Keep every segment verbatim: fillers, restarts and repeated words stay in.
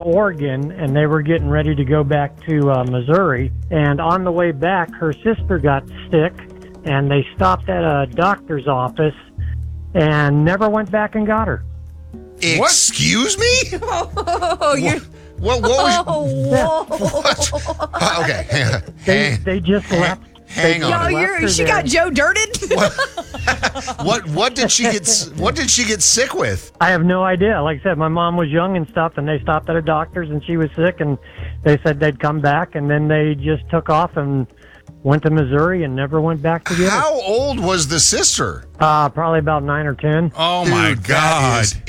Oregon, and they were getting ready to go back to uh, Missouri. And on the way back, her sister got sick, and they stopped at a doctor's office and never went back and got her. Excuse me? Oh, you're... What, what was Oh, whoa. what? Uh, okay, hang on. They, Hang, they just hang, left. hang they on. Yo, left you're, her she there. got Joe dirted? What what did she get s- what did she get sick with? I have no idea. Like I said, my mom was young and stuff, and they stopped at a doctor's, and she was sick, and they said they'd come back, and then they just took off and went to Missouri and never went back to get her. How old was the sister? Uh, probably about nine or ten. Oh, Dude, my that God. is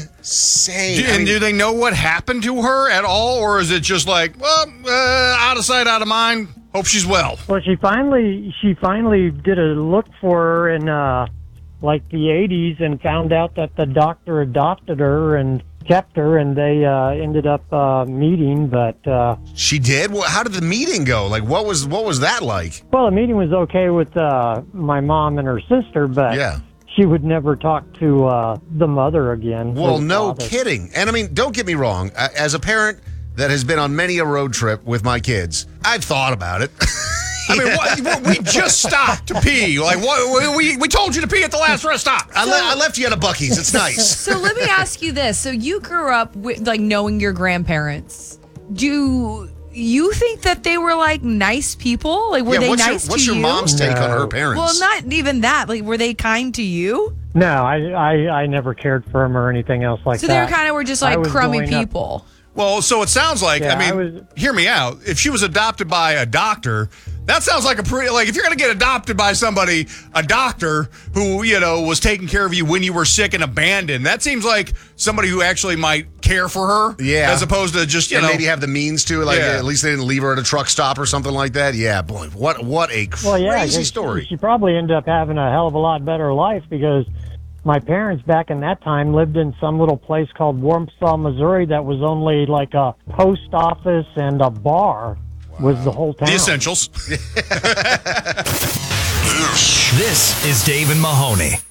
insane. Do, I and mean, do they know what happened to her at all? Or is it just like, well, uh, out of sight, out of mind? Hope she's well. Well, she finally she finally did a look for her in uh, like the eighties and found out that the doctor adopted her and kept her, and they uh, ended up uh, meeting. But uh, she did? Well, how did the meeting go? Like, what was what was that like? well, the meeting was okay with uh, my mom and her sister, but Yeah. she would never talk to uh, the mother again. Well, the no father. kidding. And I mean, don't get me wrong. A- As a parent that has been on many a road trip with my kids, I've thought about it. I mean, what, we just stopped to pee. Like, what, we we told you to pee at the last rest stop. I, le- I left you at a Buc-ee's. It's nice. So let me ask you this. So you grew up with, like, knowing your grandparents. Do you think that they were, like, nice people? Like, were yeah, they what's nice your, what's to your you? mom's take on No. her parents? Well, not even that. Like, were they kind to you? No, I, I I never cared for him or anything else like So they that. were kind of were just I like was crummy growing up- people. Well, so it sounds like, Yeah, I mean, I was- hear me out. If she was adopted by a doctor, that sounds like a pretty, like, if you're going to get adopted by somebody, a doctor who, you know, was taking care of you when you were sick and abandoned, that seems like somebody who actually might care for her. Yeah. As opposed to just, you and know. maybe have the means to, like, Yeah. at least they didn't leave her at a truck stop or something like that. Yeah, boy, what what a Well, yeah, crazy 'cause story. She probably ended up having a hell of a lot better life because my parents back in that time lived in some little place called Warmsaw, Missouri that was only like a post office and a bar was the whole town. The essentials. This is Dave and Mahoney.